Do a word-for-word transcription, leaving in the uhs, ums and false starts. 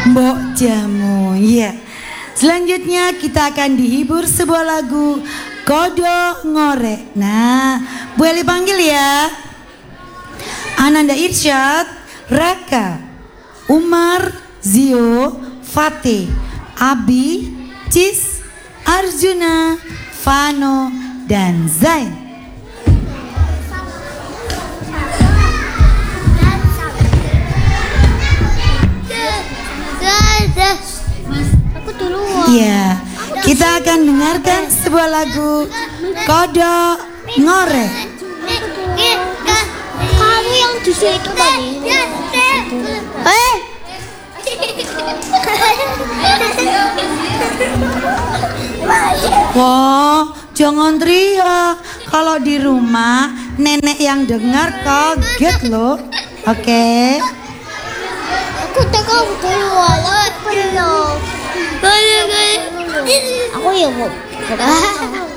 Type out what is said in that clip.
Mbok Jamu. Ya. Selanjutnya kita akan dihibur sebuah lagu Kodok Ngorek. Nah, Bu Eli panggil ya. Ananda Irsyad, Raka, Umar, Zio, Fatih, Abi, Cis, Arjuna, Vano, dan Zain. Aku duluan. Iya, kita akan dengarkan sebuah lagu Kodok Ngorek. Kamu yang di situ tadi. Eh. Wah, jangan teriak. Kalau di rumah nenek yang dengar kaget loh. Oke. Aku tak kamu duluan. Belum. Aku ya mau.